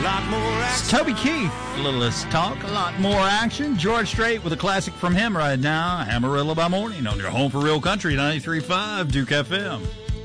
It's Toby Keith. A little less talk, a lot more action. George Strait with a classic from him right now. Amarillo by Morning on your home for real country, 93.5 Duke FM.